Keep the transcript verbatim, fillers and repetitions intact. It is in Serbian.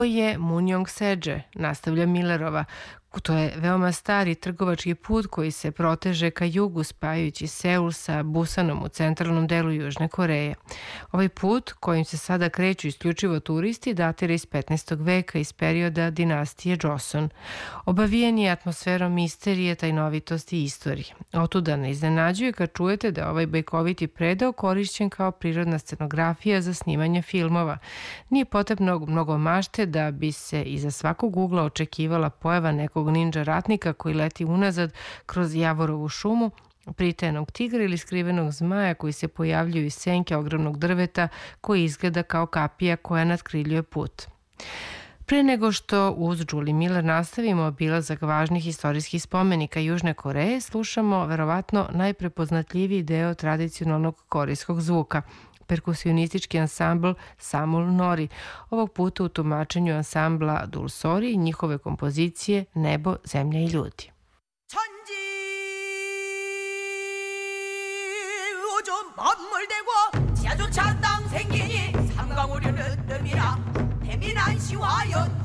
To je Munjong Sedže, nastavlja Millerova. To je veoma stari trgovački put koji se proteže ka jugu spajajući Seul sa Busanom u centralnom delu Južne Koreje. Ovaj put, kojim se sada kreću isključivo turisti, datira iz petnaestog veka iz perioda dinastije Joseon. Obavijen je atmosferom misterije, tajnovitosti i istorije. Otuda ne iznenađuje kad čujete da ovaj bajkoviti predeo korišćen kao prirodna scenografija za snimanje filmova. Nije potrebno mnogo mašte da bi se iza svakog ugla očekivala pojava nekog ninja ratnika koji leti unazad kroz Javorovu šumu, pritajenog tigra ili skrivenog zmaja koji se pojavljuju iz senke ogromnog drveta koji izgleda kao kapija koja natkriljuje put. Pre nego što uz Julie Miller nastavimo obilazak važnih istorijskih spomenika Južne Koreje, slušamo verovatno najprepoznatljiviji deo tradicionalnog korejskog zvuka – perkusionistički ansambl Samul Nori, ovog puta u tumačenju ansambla Dulsori i njihove kompozicije Nebo, zemlja i ljudi. 천지 우주 만물대고 지하조차 땅 생기니 삼강오류는 뜸이라 태민한 시와연